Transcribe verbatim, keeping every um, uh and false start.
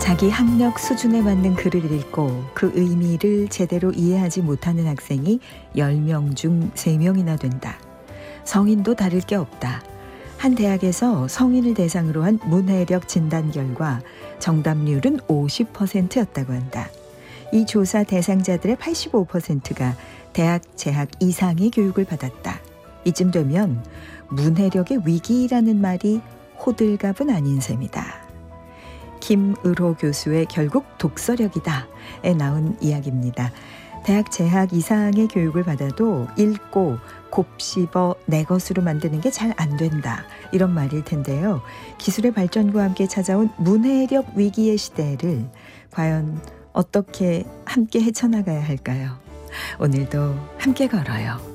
자기 학력 수준에 맞는 글을 읽고 그 의미를 제대로 이해하지 못하는 학생이 열 명 중 세 명이나 된다. 성인도 다를 게 없다. 한 대학에서 성인을 대상으로 한 문해력 진단 결과 정답률은 오십 퍼센트였다고 한다. 이 조사 대상자들의 팔십오 퍼센트가 대학 재학 이상의 교육을 받았다. 이쯤 되면 문해력의 위기라는 말이 호들갑은 아닌 셈이다. 김을호 교수의 결국 독서력이다에 나온 이야기입니다. 대학 재학 이상의 교육을 받아도 읽고 곱씹어 내 것으로 만드는 게 잘 안 된다. 이런 말일 텐데요. 기술의 발전과 함께 찾아온 문해력 위기의 시대를 과연 어떻게 함께 헤쳐나가야 할까요? 오늘도 함께 걸어요.